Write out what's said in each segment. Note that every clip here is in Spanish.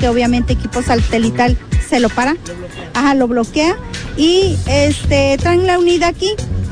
que obviamente equipo satelital se lo para, lo bloquea, y traen la unidad aquí.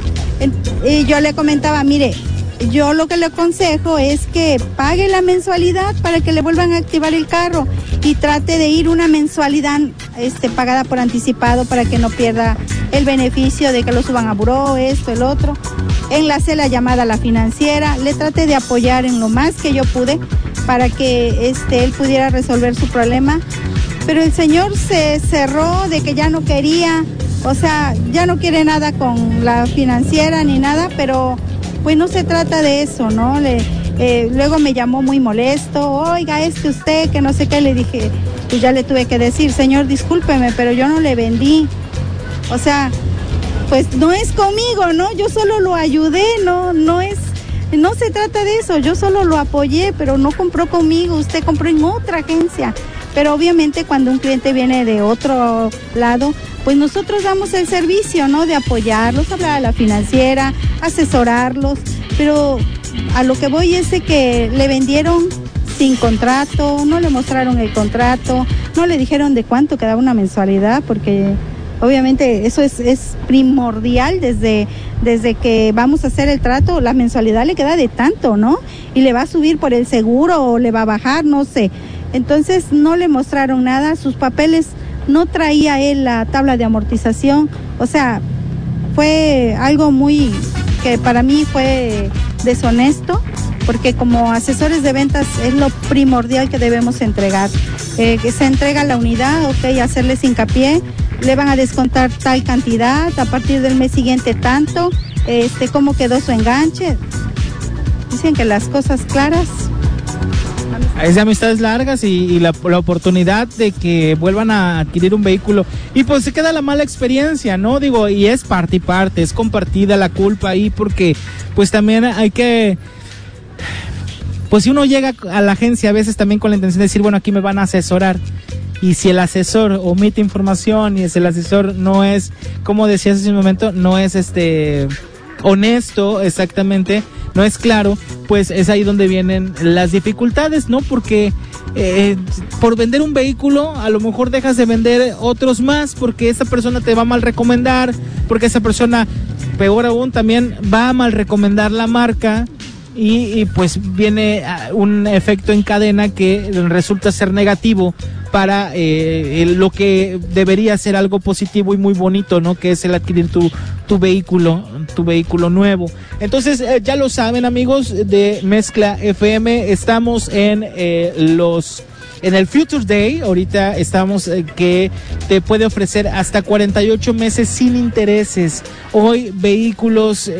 Y yo le comentaba, mire, yo lo que le aconsejo es que pague la mensualidad para que le vuelvan a activar el carro y trate de ir una mensualidad pagada por anticipado para que no pierda el beneficio de que lo suban a buró, esto, el otro. Enlacé la llamada a la financiera, le traté de apoyar en lo más que yo pude para que él pudiera resolver su problema, pero el señor se cerró de que ya no quería, o sea, ya no quiere nada con la financiera ni nada, pero pues no se trata de eso, ¿no? Luego me llamó muy molesto, oiga, usted, que no sé qué, le dije, pues ya le tuve que decir, señor, discúlpeme, pero yo no le vendí, o sea, pues no es conmigo, ¿no? Yo solo lo ayudé, no se trata de eso, yo solo lo apoyé, pero no compró conmigo, usted compró en otra agencia. Pero obviamente cuando un cliente viene de otro lado, pues nosotros damos el servicio, ¿no? De apoyarlos, hablar a la financiera, asesorarlos, pero a lo que voy es de que le vendieron sin contrato, no le mostraron el contrato, no le dijeron de cuánto quedaba una mensualidad, porque obviamente eso es primordial desde que vamos a hacer el trato, la mensualidad le queda de tanto, ¿no? Y le va a subir por el seguro o le va a bajar, no sé. Entonces no le mostraron nada, sus papeles, no traía él la tabla de amortización, o sea, fue algo que para mí fue deshonesto, porque como asesores de ventas es lo primordial que debemos entregar, que se entrega la unidad, hacerles hincapié, le van a descontar tal cantidad, a partir del mes siguiente tanto, cómo quedó su enganche, dicen que las cosas claras. Es de amistades largas y la oportunidad de que vuelvan a adquirir un vehículo, y pues se queda la mala experiencia, ¿no? Digo, y es parte y parte, es compartida la culpa ahí, porque pues también hay que, pues si uno llega a la agencia a veces también con la intención de decir, bueno, aquí me van a asesorar, y si el asesor omite información y si el asesor no es, como decías hace un momento, no es honesto exactamente, no es claro, pues es ahí donde vienen las dificultades, ¿no? Porque por vender un vehículo a lo mejor dejas de vender otros más, porque esa persona te va a mal recomendar, porque esa persona, peor aún, también va a mal recomendar la marca, y pues viene un efecto en cadena que resulta ser negativo para lo que debería ser algo positivo y muy bonito, ¿no? Que es el adquirir tu vehículo nuevo. Entonces, ya lo saben, amigos de Mezcla FM, estamos en el Future Day. Ahorita estamos que te puede ofrecer hasta 48 meses sin intereses. Hoy vehículos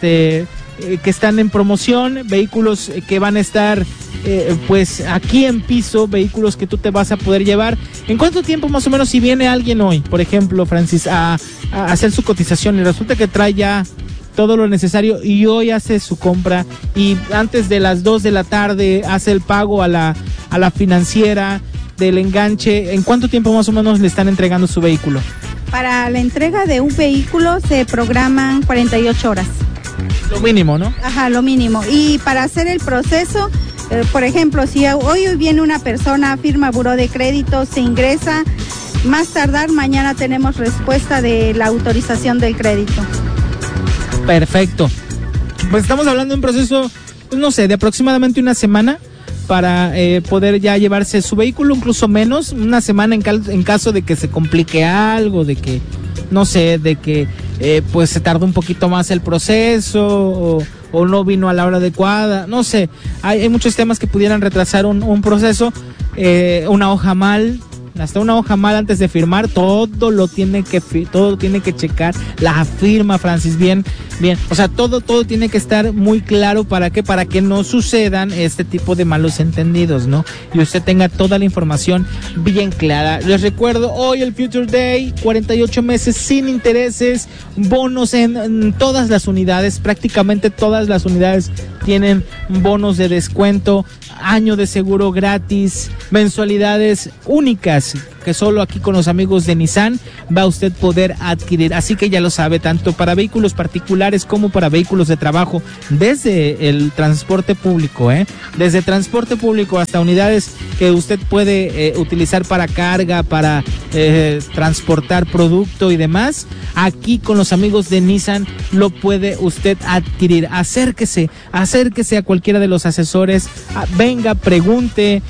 que están en promoción, vehículos que van a estar pues aquí en piso, vehículos que tú te vas a poder llevar. ¿En cuánto tiempo más o menos, si viene alguien hoy, por ejemplo, Francis, a hacer su cotización y resulta que trae ya todo lo necesario y hoy hace su compra y antes de las 2 de la tarde hace el pago a la financiera del enganche, ¿en cuánto tiempo más o menos le están entregando su vehículo? Para la entrega de un vehículo se programan 48 horas. Lo mínimo, ¿no? Ajá, lo mínimo. Y para hacer el proceso, por ejemplo, si hoy viene una persona, firma buró de crédito, se ingresa, más tardar mañana tenemos respuesta de la autorización del crédito. Perfecto. Pues estamos hablando de un proceso, pues no sé, de aproximadamente una semana para poder ya llevarse su vehículo, incluso menos, una semana en caso de que se complique algo, de que, no sé, de que pues se tardó un poquito más el proceso o no vino a la hora adecuada, no sé, hay muchos temas que pudieran retrasar un proceso, una hoja mal, hasta una hoja mal antes de firmar, todo tiene que checar, la firma, Francis, bien, o sea, todo tiene que estar muy claro, para que no sucedan este tipo de malos entendidos, ¿no? Y usted tenga toda la información bien clara. Les recuerdo, hoy el Future Day, 48 meses sin intereses, bonos en todas las unidades, prácticamente todas las unidades tienen bonos de descuento, año de seguro gratis, mensualidades únicas que solo aquí con los amigos de Nissan va a usted poder adquirir. Así que ya lo sabe, tanto para vehículos particulares como para vehículos de trabajo, desde el transporte público, desde transporte público hasta unidades que usted puede utilizar para carga, para transportar producto y demás. Aquí con los amigos de Nissan lo puede usted adquirir. Acérquese a cualquiera de los asesores, venga, pregunte,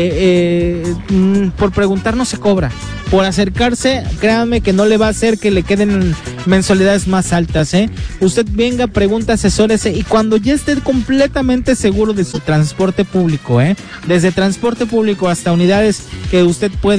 por preguntar no se cobra. Por acercarse, créanme que no le va a hacer que le queden mensualidades más altas, Usted venga, pregunta, asesórese, y cuando ya esté completamente seguro de su transporte público, desde transporte público hasta unidades que usted puede